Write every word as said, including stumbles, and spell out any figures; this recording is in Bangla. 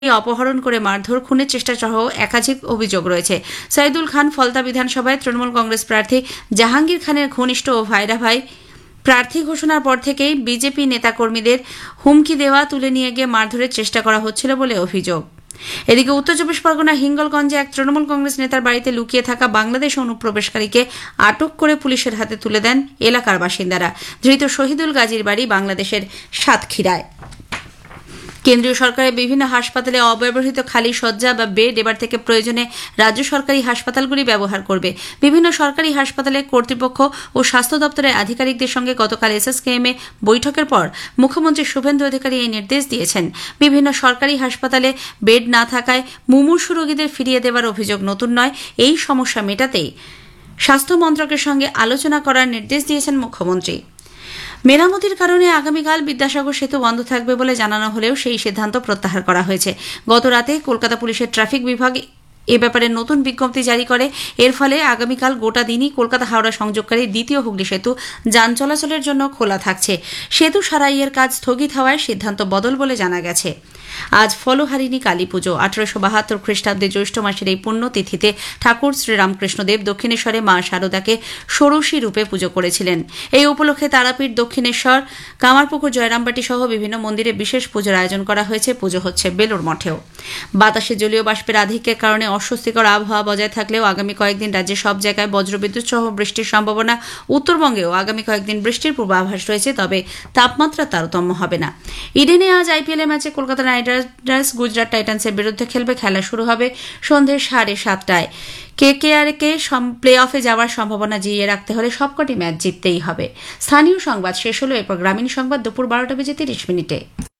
অপহরণ করে মারধর, খুনের চেষ্টা সহ একাধিক অভিযোগ রয়েছে। সাইদুল খান ফলতা বিধানসভায় তৃণমূল কংগ্রেস প্রার্থী জাহাঙ্গীর খানের ঘনিষ্ঠ ও ভাইরা ভাই। প্রার্থী ঘোষণার পর থেকেই বিজেপি নেতাকর্মীদের হুমকি দেওয়া, তুলে নিয়ে গিয়ে মারধরের চেষ্টা করা হচ্ছিল বলে অভিযোগ। এদিকে উত্তর চব্বিশ পরগনা হিঙ্গলগঞ্জে এক তৃণমূল কংগ্রেস নেতার বাড়িতে লুকিয়ে থাকা বাংলাদেশ অনুপ্রবেশকারীকে আটক করে পুলিশের হাতে তুলে দেন এলাকার বাসিন্দারা। ধৃত শহীদুল গাজীর বাড়ি বাংলাদেশের সাতক্ষীরায়। কেন্দ্রীয় সরকারের বিভিন্ন হাসপাতালে অব্যবহৃত খালি শয্যা বা বেড এবার থেকে প্রয়োজনে রাজ্য সরকারি হাসপাতালগুলি ব্যবহার করবে। বিভিন্ন সরকারি হাসপাতালে কর্তৃপক্ষ ও স্বাস্থ্য দপ্তরের আধিকারিকদের সঙ্গে গতকাল এসএসকেএম এ বৈঠকের পর মুখ্যমন্ত্রী শুভেন্দু অধিকারী এই নির্দেশ দিয়েছেন। বিভিন্ন সরকারি হাসপাতালে বেড না থাকায় মুমূর্ষু রোগীদের ফিরিয়ে দেওয়ার অভিযোগ নতুন নয়। এই সমস্যা মেটাতেই স্বাস্থ্য মন্ত্রকের সঙ্গে আলোচনা করার নির্দেশ দিয়েছেন মুখ্যমন্ত্রী। মেরামতির কারণে আগামীকাল বিদ্যাসাগর সেতু বন্ধ থাকবে বলে জানানো হলেও সেই সিদ্ধান্ত প্রত্যাহার করা হয়েছে। গত রাতে কলকাতা পুলিশের ট্রাফিক বিভাগ এ ব্যাপারে নতুন বিজ্ঞপ্তি জারি করে। এর ফলে আগামীকাল গোটা দিনই কলকাতা হাওড়া সংযোগকারী দ্বিতীয় হুগলি সেতু যান চলাচলের জন্য খোলা থাকছে। সেতু সারাইয়ের কাজ স্থগিত হওয়ায় সিদ্ধান্ত বদল বলে জানা গেছে। আজ ফলহারিণী কালী পুজো। আঠারোশো বাহাত্তর খ্রিস্টাব্দে জ্যৈষ্ঠ মাসের এই পুণ্যতিথিতে ঠাকুর শ্রীরামকৃষ্ণদেব দক্ষিণেশ্বরে মা শারদাকে ষোড়শী রূপে পুজো করেছিলেন। এই উপলক্ষে তারাপীঠ, দক্ষিণেশ্বর, কামারপুকুর, জয়রামবাটি সহ বিভিন্ন মন্দিরে বিশেষ পুজোর আয়োজন করা হয়েছে। পুজো হচ্ছে বেলুড় মঠেও। বাতাসে জলীয় বাষ্পের আধিক্যের কারণে অস্বস্তিকর আবহাওয়া বজায় থাকলেও আগামী কয়েকদিন রাজ্যের সব জায়গায় বজ্রবিদ্যুৎ সহ বৃষ্টির সম্ভাবনা। উত্তরবঙ্গেও আগামী কয়েকদিন বৃষ্টির পূর্বাভাস রয়েছে, তবে তাপমাত্রা তারতম্য হবে না। ইডেনে আজ আইপিএল ম্যাচে কলকাতা নাইট রাইডার্স গুজরাট টাইটান্সের বিরুদ্ধে খেলবে। খেলা শুরু হবে সন্ধ্যে সাড়ে সাতটায়। কেকেআরকে প্লে অফে যাওয়ার সম্ভাবনা জিইয়ে রাখতে হলে সবকটি ম্যাচ জিততেই হবে। স্থানীয় সংবাদ শেষ হলো। এরপর গ্রামীণ সংবাদ দুপুর বারোটা বেজে তিরিশ মিনিটে।